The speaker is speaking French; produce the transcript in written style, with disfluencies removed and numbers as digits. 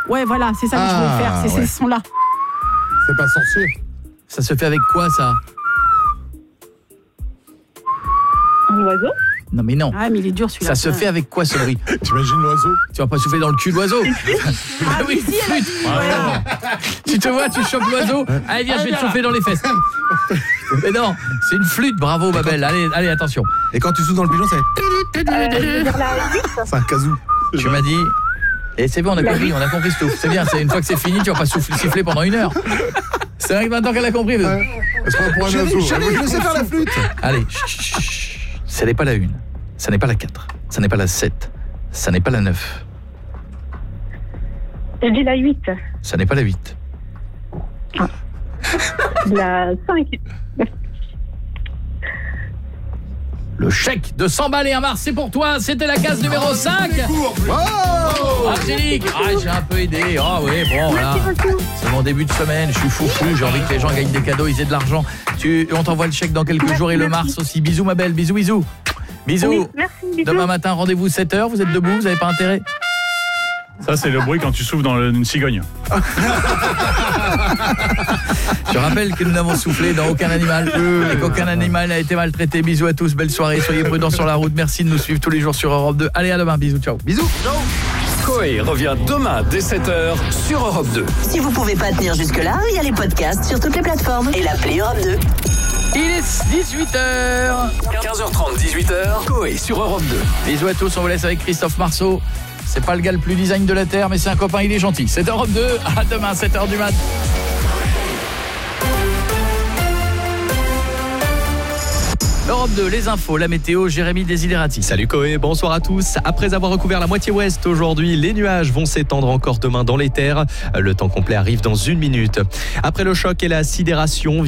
Ouais, voilà, c'est ça que je voulais faire. C'est ces sons-là. C'est pas sorcier. Ça se fait avec quoi, ça? Un oiseau? Non, mais non. Ah, mais il est dur celui-là. Ça se fait avec quoi, ce bruit? T'imagines l'oiseau? Tu vas pas souffler dans le cul de l'oiseau? Ah oui, si, elle a dit. Voilà. Tu te vois, tu chopes l'oiseau. Allez, viens, je vais te souffler dans les fesses. Mais non, c'est une flûte. Bravo, ma belle. Allez, attention. Et quand tu souffles dans le pigeon, c'est... Je veux dire la 8. C'est un kazoo. Tu m'as dit... Et c'est bon, on a compris ce tout. C'est bien, une fois que c'est fini, tu vas pas siffler pendant 1 heure. C'est vrai que maintenant qu'elle a compris. C'est pas pour un oiseau. Je sais faire la flûte. Allez, chut. Ça n'est pas la 1, ça n'est pas la 4, ça n'est pas la 7, ça n'est pas la 9. Je dis la 8. Ça n'est pas la 8. La 5. Le chèque de 100 balles et un Mars, c'est pour toi. C'était la case numéro 5. Angélique, j'ai un peu aidé. Ah oui, bon, voilà. C'est mon début de semaine, je suis foufou. J'ai envie que les gens gagnent des cadeaux, ils aient de l'argent. On t'envoie le chèque dans quelques jours et le Mars aussi. Bisous, ma belle, bisous. Bisous. Oui, merci, bisous. Demain matin, rendez-vous 7h. Vous êtes debout, vous n'avez pas intérêt? Ça, c'est le bruit quand tu souffles dans une cigogne. Je rappelle que nous n'avons soufflé dans aucun animal et qu'aucun animal n'a été maltraité. Bisous à tous, belle soirée, soyez prudents sur la route. Merci de nous suivre tous les jours sur Europe 2. Allez, à demain, bisous, ciao. Bisous. Coé revient demain dès 7h sur Europe 2. Si vous pouvez pas tenir jusque-là, il y a les podcasts sur toutes les plateformes et l'appli Europe 2. Il est 18h. 15h30, 18h, Coé sur Europe 2. Bisous à tous, on vous laisse avec Christophe Marceau. C'est pas le gars le plus design de la Terre, mais c'est un copain, il est gentil. C'est Europe 2, à demain, 7h du mat'. Europe 2, les infos, la météo, Jérémy Desiderati. Salut Coé, bonsoir à tous. Après avoir recouvert la moitié ouest aujourd'hui, les nuages vont s'étendre encore demain dans les terres. Le temps complet arrive dans 1 minute. Après le choc et la sidération,